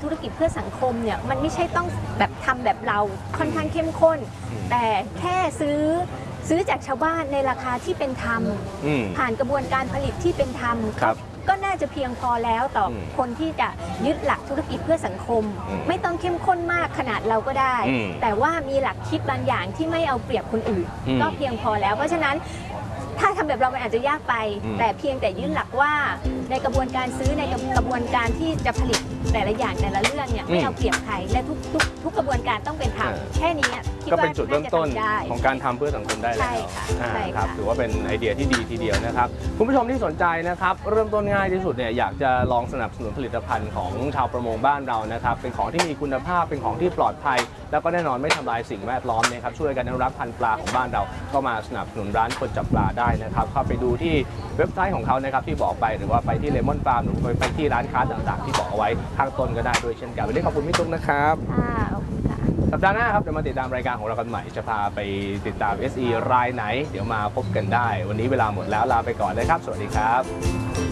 ธุรกิจเพื่อสังคมเนี่ยมันไม่ใช่ต้องแบบทำแบบเราค่อนข้างเข้มข้นแต่แค่ซื้อจากชาวบ้านในราคาที่เป็นธรรมผ่านกระบวนการผลิตที่เป็นธรรมก็น่าจะเพียงพอแล้วต่อคนที่จะยึดหลักธุรกิจเพื่อสังคมไม่ต้องเข้มข้นมากขนาดเราก็ได้แต่ว่ามีหลักคิดบางอย่างที่ไม่เอาเปรียบคนอื่นก็เพียงพอแล้วเพราะฉะนั้นถ้าทำแบบเรามันอาจจะยากไปแต่เพียงแต่ยึดหลักว่าในกระบวนการซื้อในกระบวนการที่จะผลิตแต่ละอย่างแต่ละเรื่องเนี่ยไม่เอาเปรียบใครและทุกกระบวนการต้องเป็นธรรมแค่นี้ก็เป็นจุดเริ่มต้นของการทำเพื่อสังคมได้แล้วครับถือว่าเป็นไอเดียที่ดีทีเดียวนะครับคุณผู้ชมที่สนใจนะครับเริ่มต้นง่ายที่สุดเนี่ยอยากจะลองสนับสนุนผลิตภัณฑ์ของชาวประมงบ้านเรานะครับเป็นของที่มีคุณภาพเป็นของที่ปลอดภัยแล้วก็แน่นอนไม่ทำลายสิ่งแวดล้อมนะครับช่วยกันอนุรักษ์พันธุ์ปลาของบ้านเราก็มาสนับสนุนร้านคนจับปลาได้นะครับเข้าไปดูที่เว็บไซต์ของเขานะครับที่บอกไปหรือว่าไปที่เลมอนฟาร์มหรือไปที่ร้านค้าต่างๆที่บอกเอาไว้ข้างต้นก็ได้ด้วยเช่นกันวันนี้ขอบคุณพี่ตุ๊กนะครับสัปดาห์หน้าครับเดี๋ยวมาติดตามรายการของเรากันใหม่จะพาไปติดตาม SE รายไหนเดี๋ยวมาพบกันได้วันนี้เวลาหมดแล้วลาไปก่อนเลยครับสวัสดีครับ